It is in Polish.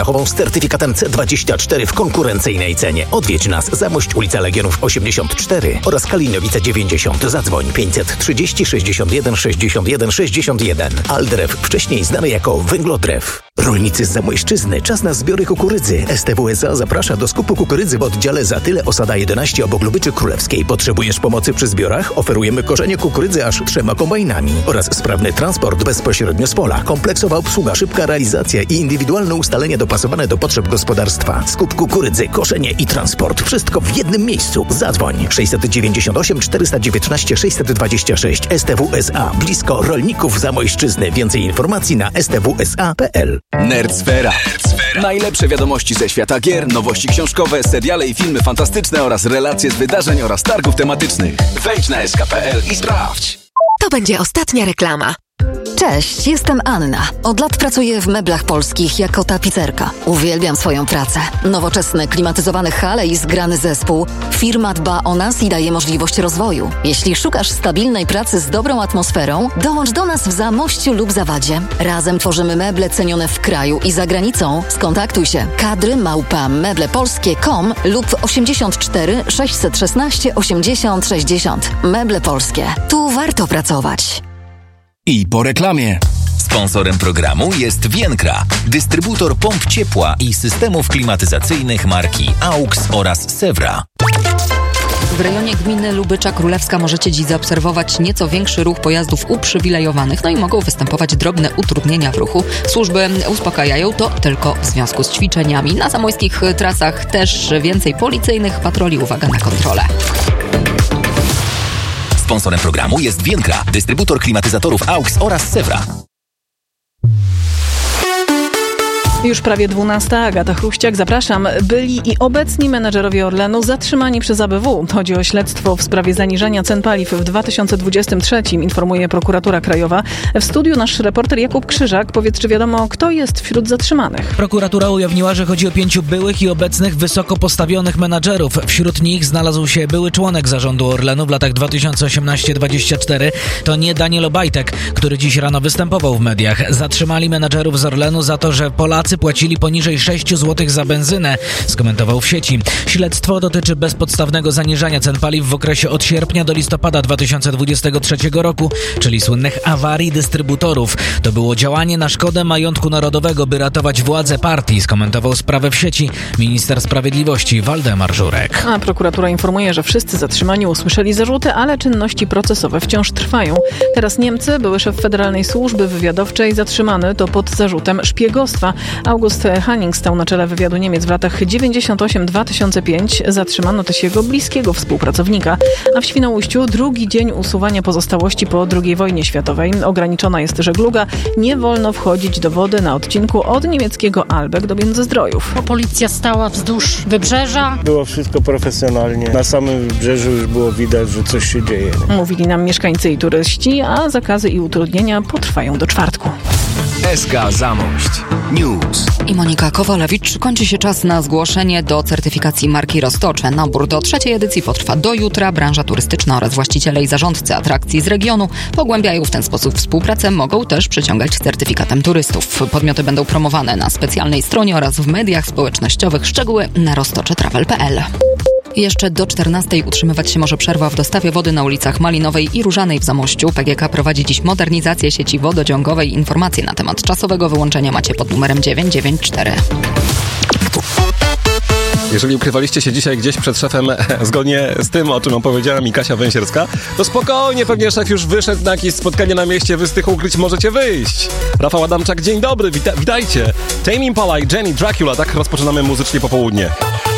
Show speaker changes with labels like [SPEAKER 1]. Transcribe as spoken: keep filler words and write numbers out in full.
[SPEAKER 1] dachową z certyfikatem C dwadzieścia cztery w konkurencyjnej cenie. Odwiedź nas. Zamość, ulica Legionów osiemdziesiąt cztery oraz Kalinowice dziewięćdziesiąt. Zadzwoń pięćset trzydzieści sześćdziesiąt jeden sześćdziesiąt jeden sześćdziesiąt jeden. Aldrew, wcześniej znany jako Węglodrew. Rolnicy z Zamojszczyzny, czas na zbiory kukurydzy. S T W S A zaprasza do skupu kukurydzy w oddziale Zatyle Osada jedenaście obok Lubyczy Królewskiej. Potrzebujesz pomocy przy zbiorach? Oferujemy korzenie kukurydzy aż trzema kombajnami oraz sprawny transport bezpośrednio z pola, kompleksowa obsługa, szybka realizacja i indywidualne ustalenia dopasowane do potrzeb gospodarstwa. Skup kukurydzy, koszenie i transport. Wszystko w jednym miejscu. Zadzwoń sześćset dziewięćdziesiąt osiem czterysta dziewiętnaście sześćset dwadzieścia sześć. S T W S A. Blisko rolników Zamojszczyzny. Więcej informacji na s t w s a kropka p l.
[SPEAKER 2] Nerdsfera. Najlepsze wiadomości ze świata gier, nowości książkowe, seriale i filmy fantastyczne oraz relacje z wydarzeń oraz targów tematycznych. Wejdź na s k kropka p l i sprawdź.
[SPEAKER 3] To będzie ostatnia reklama. Cześć, jestem Anna. Od lat pracuję w Meblach Polskich jako tapicerka. Uwielbiam swoją pracę. Nowoczesne, klimatyzowane hale i zgrany zespół. Firma dba o nas i daje możliwość rozwoju. Jeśli szukasz stabilnej pracy z dobrą atmosferą, dołącz do nas w Zamościu lub Zawadzie. Razem tworzymy meble cenione w kraju i za granicą. Skontaktuj się. Kadry małpa meblepolskie kropka com lub osiemdziesiąt cztery sześćset szesnaście osiemdziesiąt sześćdziesiąt. Meble Polskie. Tu warto pracować.
[SPEAKER 2] I po reklamie. Sponsorem programu jest Vienkra, dystrybutor pomp ciepła i systemów klimatyzacyjnych marki AUX oraz Sewra.
[SPEAKER 4] W rejonie gminy Lubycza Królewska możecie dziś zaobserwować nieco większy ruch pojazdów uprzywilejowanych, no i mogą występować drobne utrudnienia w ruchu. Służby uspokajają to tylko w związku z ćwiczeniami. Na zamojskich trasach też więcej policyjnych patroli. Uwaga na kontrolę.
[SPEAKER 2] Sponsorem programu jest Vienkra, dystrybutor klimatyzatorów AUX oraz Sewra.
[SPEAKER 5] Już prawie dwunasta. Agata Chruściak, zapraszam. Byli i obecni menedżerowie Orlenu zatrzymani przez A B W. Chodzi o śledztwo w sprawie zaniżania cen paliw w dwa tysiące dwudziestym trzecim, informuje prokuratura krajowa. W studiu nasz reporter Jakub Krzyżak. Powiedz, czy wiadomo, kto jest wśród zatrzymanych?
[SPEAKER 6] Prokuratura ujawniła, że chodzi o pięciu byłych i obecnych wysoko postawionych menadżerów. Wśród nich znalazł się były członek zarządu Orlenu w latach dwa tysiące osiemnasty dwudziesty czwarty. To nie Daniel Obajtek, który dziś rano występował w mediach. Zatrzymali menadżerów z Orlenu za to, że Polacy płacili poniżej sześć złotych za benzynę, skomentował w sieci. Śledztwo dotyczy bezpodstawnego zaniżania cen paliw w okresie od sierpnia do listopada dwa tysiące dwudziestego trzeciego roku, czyli słynnych awarii dystrybutorów. To było działanie na szkodę majątku narodowego, by ratować władzę partii, skomentował sprawę w sieci minister sprawiedliwości Waldemar Żurek.
[SPEAKER 5] A prokuratura informuje, że wszyscy zatrzymani usłyszeli zarzuty, ale czynności procesowe wciąż trwają. Teraz Niemcy, były szef Federalnej Służby Wywiadowczej, zatrzymany to pod zarzutem szpiegostwa. August Hanning stał na czele wywiadu Niemiec w latach dziewięćdziesiątym ósmym do dwa tysiące piątego. Zatrzymano też jego bliskiego współpracownika. A w Świnoujściu drugi dzień usuwania pozostałości po drugiej wojnie światowej. Ograniczona jest żegluga. Nie wolno wchodzić do wody na odcinku od niemieckiego Albeck do Międzyzdrojów.
[SPEAKER 7] Policja stała wzdłuż wybrzeża.
[SPEAKER 8] Było wszystko profesjonalnie. Na samym wybrzeżu już było widać, że coś się dzieje.
[SPEAKER 5] Mówili nam mieszkańcy i turyści, a zakazy i utrudnienia potrwają do czwartku.
[SPEAKER 2] S K Zamość News.
[SPEAKER 4] I Monika Kowalewicz. Kończy się czas na zgłoszenie do certyfikacji marki Roztocze. Nabór do trzeciej edycji potrwa do jutra. Branża turystyczna oraz właściciele i zarządcy atrakcji z regionu pogłębiają w ten sposób współpracę. Mogą też przyciągać certyfikatem turystów. Podmioty będą promowane na specjalnej stronie oraz w mediach społecznościowych. Szczegóły na roztocze travel kropka p l. Jeszcze do czternastej utrzymywać się może przerwa w dostawie wody na ulicach Malinowej i Różanej w Zamościu. P G K prowadzi dziś modernizację sieci wododziągowej. Informacje na temat czasowego wyłączenia macie pod numerem dziewięć dziewięć cztery.
[SPEAKER 9] Jeżeli ukrywaliście się dzisiaj gdzieś przed szefem zgodnie z tym, o czym opowiedziała mi Kasia Węsierska, to spokojnie, pewnie szef już wyszedł na jakieś spotkanie na mieście, wy z tych ukryć możecie wyjść. Rafał Adamczak, dzień dobry, wita- witajcie. Tame Impala i Jenny Dracula, tak rozpoczynamy muzycznie popołudnie.